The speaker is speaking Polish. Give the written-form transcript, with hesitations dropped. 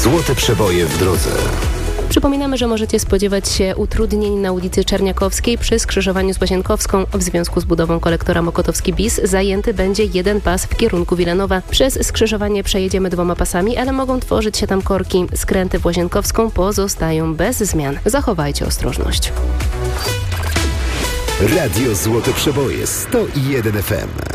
Złote przeboje w drodze. Przypominamy, że możecie spodziewać się utrudnień na ulicy Czerniakowskiej przy skrzyżowaniu z Łazienkowską. W związku z budową kolektora Mokotowski bis zajęty będzie jeden pas w kierunku Wilanowa. Przez skrzyżowanie przejedziemy 2 pasami, ale mogą tworzyć się tam korki. Skręty w Łazienkowską pozostają bez zmian. Zachowajcie ostrożność. Radio Złote Przeboje 101 FM.